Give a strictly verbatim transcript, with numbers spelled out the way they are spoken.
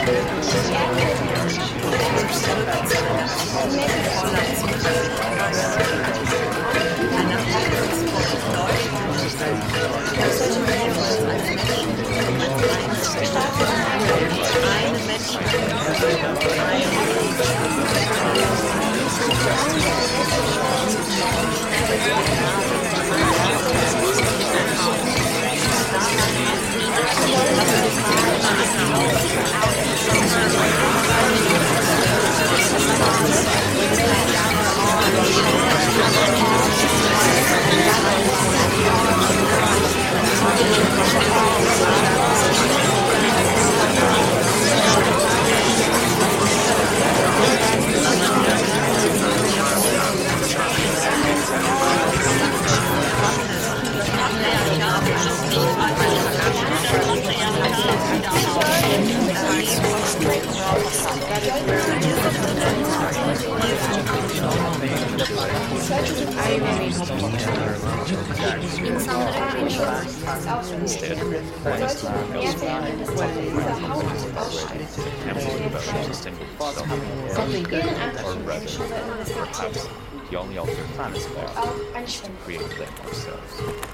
Instead, one is to propel supply or rather, perhaps the only alternative is to create them ourselves.